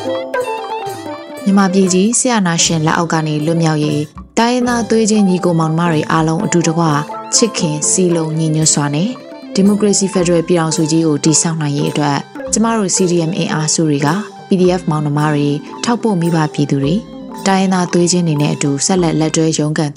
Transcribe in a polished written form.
မြန်မာပြည်ကြီးဆရာနာရှင်လက်အောက်ကနေလွတ်မြောက်ရေးတိုင်းရင်းသားသွေးချင်းညီကိုမောင်နှမတွေအားလုံးအတူတကွချစ်ခင်စီလုံးညီညွတ်စွာနဲ့ဒီမိုကရေစီဖက်ဒရယ်ပြည်ထောင်စုကြီးကိုတည်ဆောက်နိုင်ရေးအတွက်ကျမတို့ CDM အင်အားစုတွေက PDF မောင်နှမတွေထောက်ပို့မိဘပြည်သူတွေတိုင်းရင်းသားသွေးချင်းတွေနဲ့အတူဆက်လက်တွဲရုန်းကန်